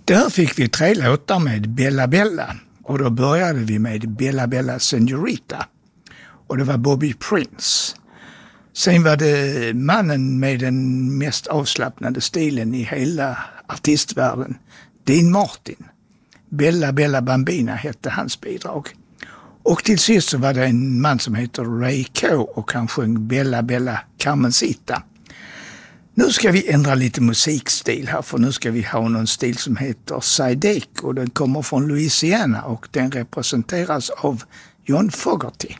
Där fick vi 3 låtar med Bella Bella. Och då började vi med Bella Bella Señorita. Och det var Bobby Prince. Sen var det mannen med den mest avslappnade stilen i hela artistvärlden, Dean Martin. Bella Bella Bambina hette hans bidrag. Och till sist så var det en man som heter Ray K och han sjöng Bella Bella Carmencita. Nu ska vi ändra lite musikstil här, för nu ska vi ha någon stil som heter Zydeco och den kommer från Louisiana och den representeras av John Fogerty.